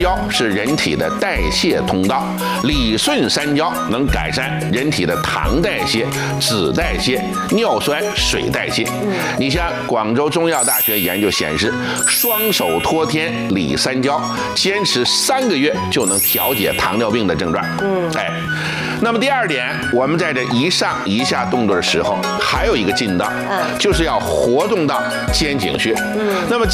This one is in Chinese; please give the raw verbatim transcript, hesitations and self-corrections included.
椒是人体的代谢通道，理顺三焦能改善人体的糖代谢、脂代谢、尿酸、水代谢。你像广州中药大学研究显示，双手托天理三焦，坚持三个月就能调节糖尿病的症状。嗯，哎，那么第二点，我们在这一上一下动作的时候，还有一个劲道，嗯，就是要活动到肩颈穴。嗯，那么